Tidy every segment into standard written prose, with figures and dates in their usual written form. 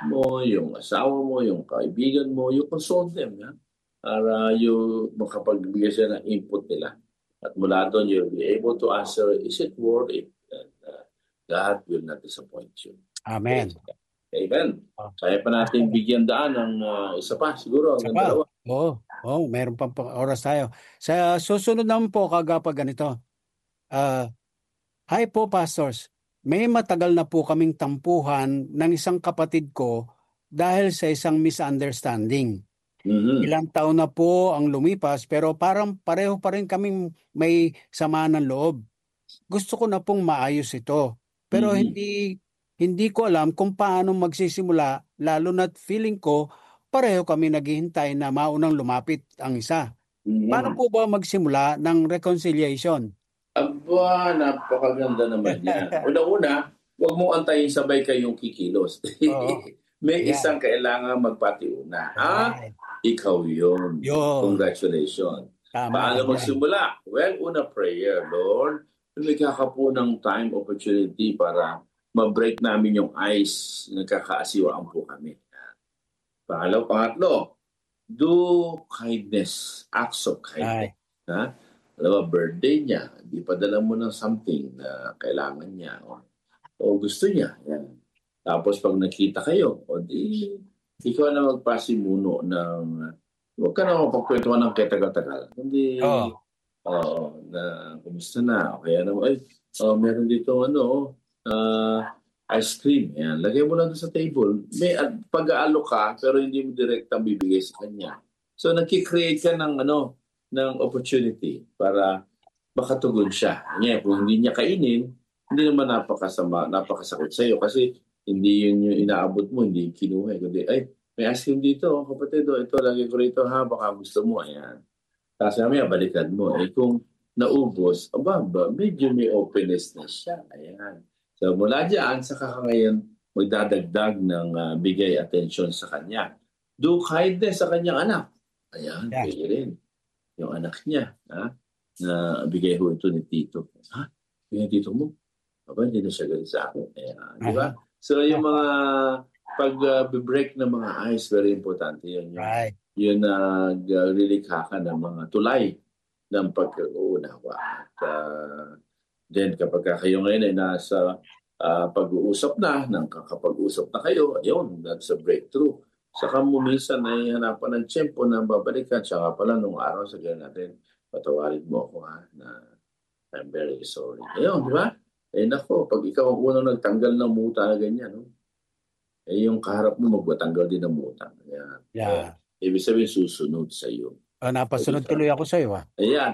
mo, yung asawa mo, yung kaibigan mo, you consult them, ha? Para yung makapagbigay sila ng input nila. At mula doon, you'll be able to answer, is it worth it? And God will not disappoint you. Amen. Amen. Kaya pa natin bigyan daan ng isa pa, siguro, hanggang dalawa. Oo, meron pang oras tayo. Sa susunod naman po, kagapag ganito. Hi po, pastors. May matagal na po kaming tampuhan ng isang kapatid ko dahil sa isang misunderstanding. Ilang taon na po ang lumipas pero parang pareho pa rin kaming may sama ng loob. Gusto ko na pong maayos ito. Pero hindi ko alam kung paano magsisimula, lalo na't feeling ko pareho kami naghihintay na maunang lumapit ang isa. Paano po ba magsimula ng reconciliation? Aba, napakaganda naman yan. Una-una, huwag mo antayin sabay kayong kikilos. May isang kailangan magpatiuna. Ikaw yun. Congratulations. Paano magsimula? Well, una prayer, Lord. Lumikha ka po ng time, opportunity para ma-break namin yung ice. Nagkakaasiwaan po kami. Pangatlo, do kindness. Acts of kindness. Birthday niya, di padala mo ng something na kailangan niya o gusto niya. Yan. Tapos pag nakita kayo, o di, ikaw na magpasimuno ng, huwag ka na mapagkwentuhan ng ketagal-tagal. Hindi, na kumusta na. Kaya naman, meron dito ice cream. Yan. Lagay mo lang sa table. May pag-aalok ka, pero hindi mo direktang bibigay sa kanya. So, nagkikreate ka ng ng opportunity para makatugon siya. Kung hindi niya kainin, hindi naman napakasakit sa iyo kasi hindi yun yung inaabot mo, hindi kinuha. Kundi, may ice cream dito, kapatid, ito, lagi ko rito, baka gusto mo. Ayan. Kasi mamaya, balikan mo. Kung naubos, medyo may openness na siya. Ayan. So, mula dyan, saka ngayon, magdadagdag ng bigay attention sa kanya. Do kindness sa kanyang anak. Ayan, pwede rin. Yung anak niya, na bigay ho ito ni Tito. Yung Tito mo? Hindi na siya galing sa akin. Di ba? So, yung mga pag-break ng mga ice, very importante yun. Yun lilikha ka ng mga tulay ng pag-uunawa. At then, kapag kayo ngayon ay nasa pag-uusap nakakapag-usap na kayo, ayun, that's a breakthrough. Saka mo minsan ay hanapan ng tiyempo na babalikan. Saka pala nung araw sa ganyan natin, patawarin mo ako na I'm very sorry. Ayun, di ba? Nako, pag ikaw ang unang nagtanggal ng muta na ganyan, yung kaharap mo magbatanggal din ng muta. Ayan. Ibig sabihin susunod sa iyo. Napasunod tuloy ako sa iyo. Ayan.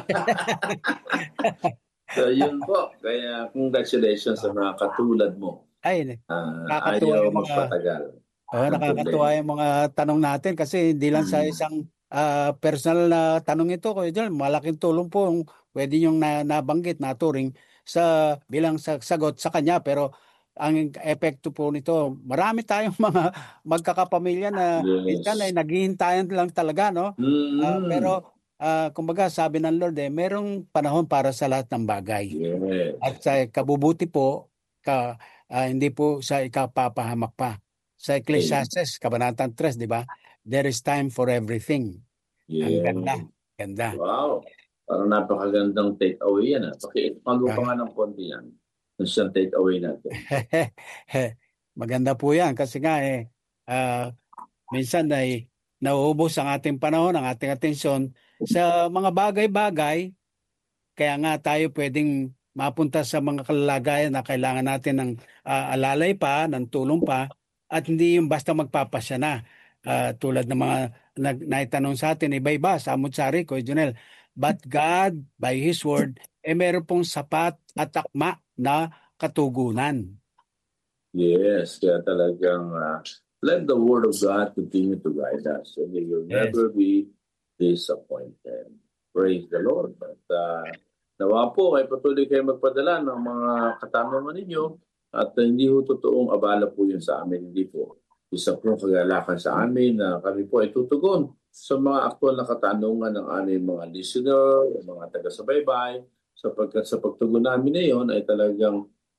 So yun po. Kaya congratulations sa mga katulad mo. Ayaw magpatagal. Nakakatuwa yung mga tanong natin kasi hindi lang sa isang personal na tanong ito, Kuya John, malaking tulong po pwede yung nabanggit, naturing bilang sagot sa kanya. Pero ang epekto po nito, marami tayong mga magkakapamilya na minsan ay naghihintayan lang talaga, no? Pero kumbaga sabi ng Lord, merong panahon para sa lahat ng bagay. At sa kabubuti po, hindi po sa ikapapahamak pa. Sa Ecclesiastes, Kabanatang 3, di ba? There is time for everything. Ang ganda. Wow. Parang napakagandang take-away yan. Pag-upa nga ng konti yan. Siyang take-away natin. Maganda po yan kasi nga minsan ay nauubos ang ating panahon, ang ating atensyon sa mga bagay-bagay. Kaya nga tayo pwedeng mapunta sa mga kalalagayan na kailangan natin ng alalay pa, ng tulong pa. At hindi yung basta magpapasya na. Tulad ng mga naitanong sa atin, iba-iba, Samut-Sari, Kuya Junel. But God, by His Word, meron pong sapat at akma na katugunan. Yes, kaya talagang let the Word of God continue to guide us. And you will never be disappointed. Praise the Lord. At nawa po, ay patuloy kayo magpadala ng mga katanungan ninyo. At hindi po totoong abala po yun sa amin. Hindi po. Isa po kagalakan sa amin na kami po ay tutugon sa mga aktual na katanungan ng aming mga listener, mga taga-subaybay, sapagkat sa pagtugon namin na yun ay talagang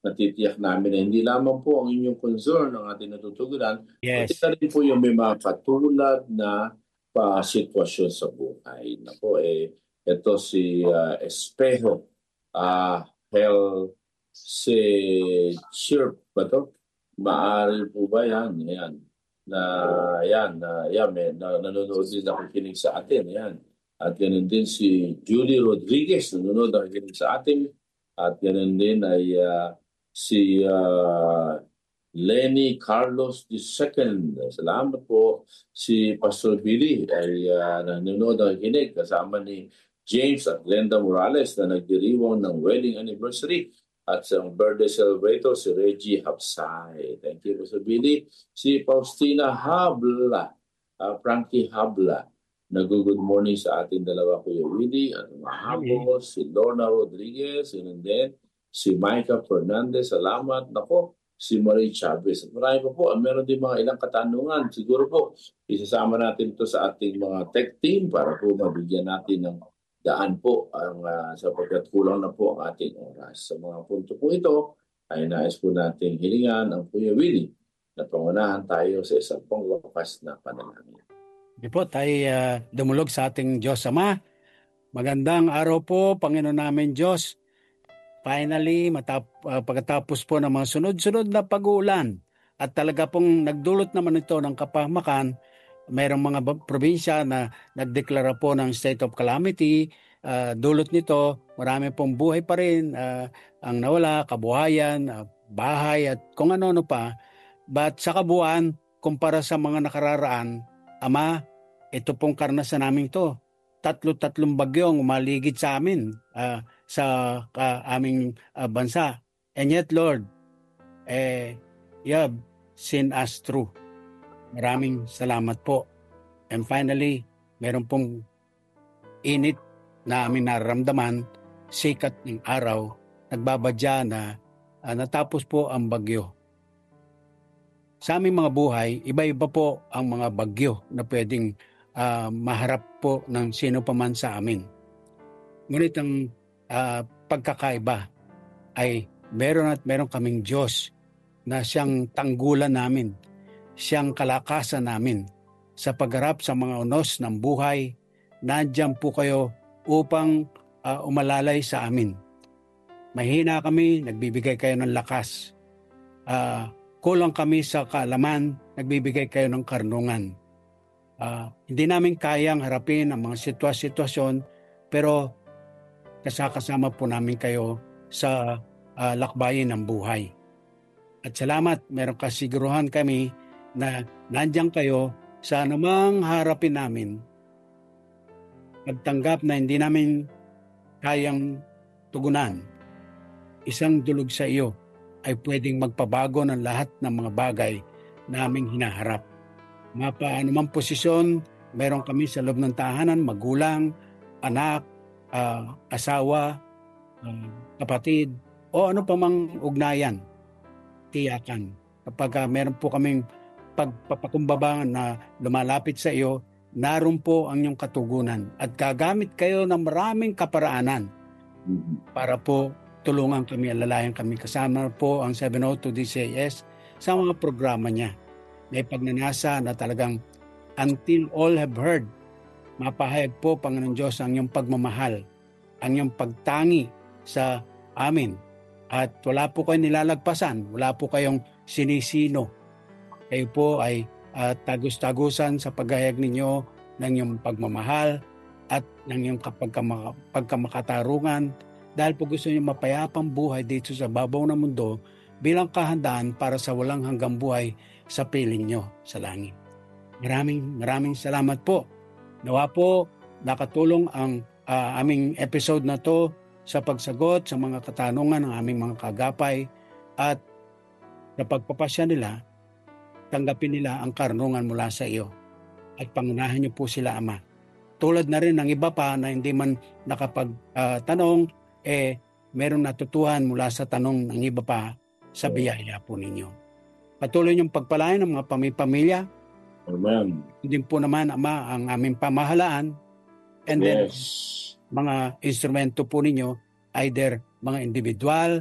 natitiyak namin na hindi lamang po ang inyong concern ang ating natutugunan, pati Yes. na rin po yung may mga katulad na sitwasyon sa buhay. Nako, ito si Espejo, Hell, si Chirp ba to? Maaari po ba yan? Yan. Nanonood din nakikinig sa atin. Yan. At ganun din si Julie Rodriguez, nanonood nakikinig sa atin. At ganun din ay si Lenny Carlos II. Salamat po. Si Pastor Billy ay nanonood nakikinig kasama ni James at Glenda Morales na nagdiriwang ng wedding anniversary. At sa birthday celebrator, si Reggie Hapsay. Thank you, Pastor Billy. Si Faustina Habla, Frankie Habla, nag-good morning sa ating dalawa, Kuya Willie at Mahabo, si Lorna Rodriguez, and then si Micah Fernandez, salamat. Nako, si Marie Chavez. At marami pa po, meron din mga ilang katanungan. Siguro po, isasama natin ito sa ating mga tech team para po mabigyan natin ng daan po ang sapagkat kulang na po ang ating oras. Sa mga punto po ito ay nais po nating hilingan ang Kuya Willie na pangunahan tayo sa isang pangwakas na panalangin. Di po, tayo dumulog sa ating Diyos Ama. Magandang araw po, Panginoon namin Diyos. Finally, pagkatapos po ng mga sunod-sunod na pag-uulan at talaga pong nagdulot naman ito ng kapahamakan, mayroong mga probinsya na nagdeklara po ng state of calamity. Dulot nito, marami pong buhay pa rin ang nawala, kabuhayan, bahay at kung ano-ano pa. But sa kabuuan, kumpara sa mga nakararaan, Ama, ito pong karanasan namin to. Tatlong bagyong umaligid sa amin sa aming bansa. And yet, Lord, you have seen us through. Maraming salamat po. And finally, meron pong init na aming nararamdaman, sikat ng araw, nagbabadya na natapos po ang bagyo. Sa aming mga buhay, iba-iba po ang mga bagyo na pwedeng maharap po ng sino paman sa amin. Ngunit ang pagkakaiba ay meron kaming Diyos na siyang tanggulan namin, siyang kalakasan namin sa pagharap sa mga unos ng buhay. Nandiyan po kayo upang umalalay sa amin. Mahina kami, nagbibigay kayo ng lakas. Kulang kami sa kaalaman, nagbibigay kayo ng karunungan. Hindi namin kayang harapin ang mga sitwasyon, pero kasama po namin kayo sa lakbayin ng buhay. At salamat, meron kasiguruhan kami na nandiyan kayo sa anumang harapin namin. Magtanggap na hindi namin kayang tugunan. Isang dulog sa iyo ay pwedeng magpabago ng lahat ng mga bagay na aming hinaharap. Mapaano mang posisyon, meron kami sa loob ng tahanan, magulang, anak, asawa, kapatid, o ano pa mang ugnayan, tiyakan. Kapag meron po kaming pagpapakumbaba na lumalapit sa iyo, naroon po ang iyong katugunan at gagamit kayo ng maraming kaparaanan para po tulungan kami, alalayan kami. Kasama po ang 702 DCIS sa mga programa niya. May pagnanasa na talagang until all have heard, mapahayag po, Panginoon Diyos, ang iyong pagmamahal, ang iyong pagtangi sa amin. At wala po kayong nilalagpasan, wala po kayong sinisino. Kayo po ay tagus-tagusan sa paghayag ninyo ng iyong pagmamahal at ng iyong pagkamakatarungan dahil po gusto niyo mapayapang buhay dito sa babaw ng mundo bilang kahandaan para sa walang hanggang buhay sa piling nyo sa langit. Maraming salamat po. Nawa po nakatulong ang aming episode na to sa pagsagot sa mga katanungan ng aming mga kagapay at sa pagpapasya nila, tanggapin nila ang karunungan mula sa iyo at pangunahan niyo po sila, Ama. Tulad na rin ng iba pa na hindi man nakapagtanong, meron natutuhan mula sa tanong ng iba pa sa biyaya po ninyo. Patuloy niyong pagpalain ng mga pamilya. Amen. Hindi po naman, Ama, ang aming pamahalaan and then mga instrumento po ninyo, either mga individual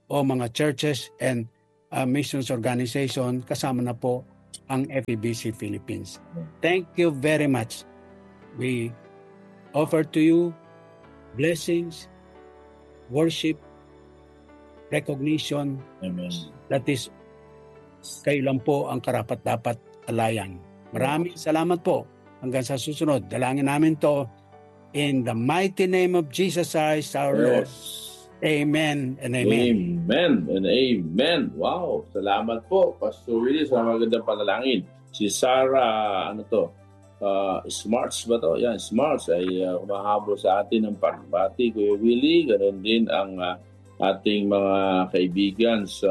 o mga churches and missions organization, kasama na po ang FEBC Philippines. Thank you very much. We offer to you blessings, worship, recognition. Amen. That is, kayo lang po ang karapat-dapat alayan. Maraming salamat po. Hanggang sa susunod, dalangin namin to in the mighty name of Jesus Christ, our Lord. Amen and amen. Amen and amen. Wow, salamat po, Pastor Willie, sa magandang panalangin. Si Sarah, Smarts ba to? Yan, Smarts ay humahabol sa atin ng pagbati, Kuya Willie. Ganun din ang ating mga kaibigan sa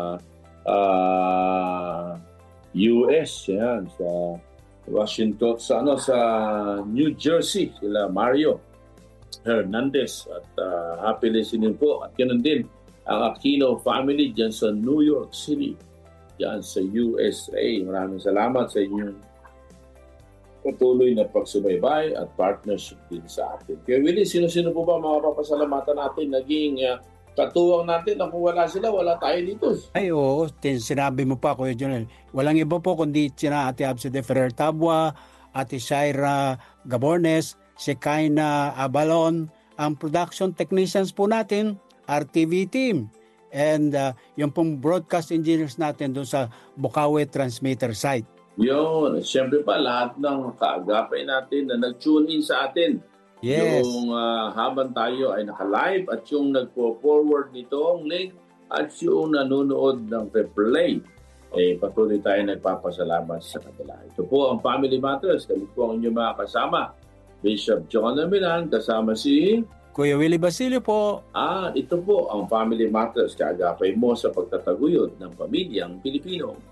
US, yan, sa Washington, sa New Jersey, sila Mario Hernandez, at happy listening po. At ganun din ang Aquino family dyan sa New York City, dyan sa USA. Maraming salamat sa inyong patuloy na pagsubaybay at partnership din sa atin. Kaya Willie, sino-sino po ba mga papasalamatan natin? Naging katuwang natin na kung wala sila, wala tayo dito. Ay, oo. Sinabi mo pa, Kuya Jonel. Walang iba po kundi sina Ate Abse de Ferrer Tabua, Ate Shaira Gabornes, si Kaina Abalon, ang production technicians po natin, RTV team, and yung pong broadcast engineers natin doon sa Bukawi transmitter site. Yun, siyempre pa lahat ng kaagapay natin na nag-tune in sa atin. Yes. Yung habang tayo ay naka-live at yung nagpo-forward nitong link at yung nanonood ng replay, patuloy tayo nagpapasalamat sa kanila. Ito po ang Family Matters. Kami po ang inyong mga kasama. Bishop John Amilan, kasama si Kuya Willie Basilio po. Ito po ang Family Matters. Kaagapay mo sa pagtataguyod ng pamilyang Pilipino.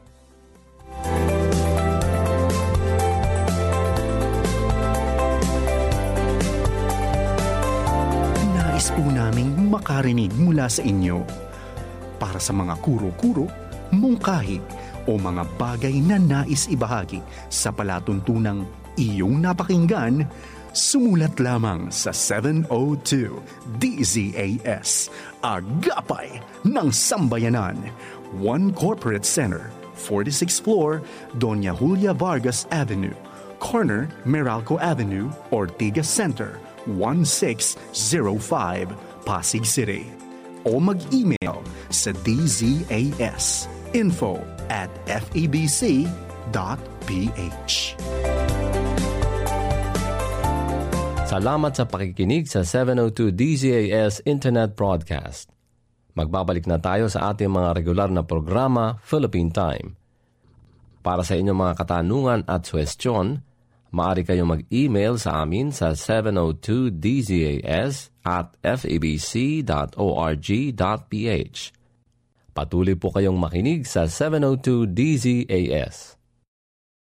Nais po naming makarinig mula sa inyo. Para sa mga kuro-kuro, mungkahi o mga bagay na nais ibahagi sa palatuntunang iyong napakinggan, sumulat lamang sa 702 DZAS, Agapay ng Sambayanan, 1 Corporate Center, 46th floor, Doña Julia Vargas Avenue, corner Meralco Avenue, Ortigas Center, 1605, Pasig City. O mag-email sa dzas.info@febc.ph. Salamat sa pakikinig sa 702 DZAS Internet Broadcast. Magbabalik na tayo sa ating mga regular na programa, Philippine Time. Para sa inyong mga katanungan at suwestyon, maaari kayong mag-email sa amin sa 702dzas@febc.org.ph. Patuloy po kayong makinig sa 702 DZAS.